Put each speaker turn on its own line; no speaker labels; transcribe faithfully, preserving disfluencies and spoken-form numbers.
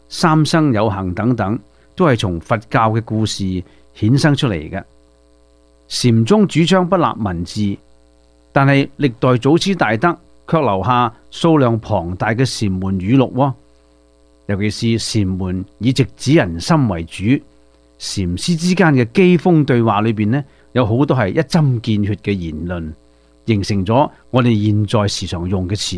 三生有幸等等，都係從佛教嘅故事衍生出嚟嘅。禪宗主張不立文字，但係歷代祖師大德卻留下數量龐大嘅禪門語錄喎。尤其是禪門以直指人心為主，禪師之間嘅機鋒對話裏邊呢，有好多係一針見血嘅言論，形成咗我哋現在時常用嘅詞